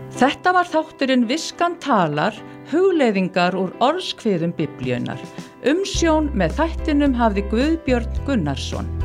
Þetta var þátturinn Viskan talar, hugleiðingar úr orðskviðum Biblíunnar. Umsjón með þættinum hafði Guðbjörn Gunnarsson.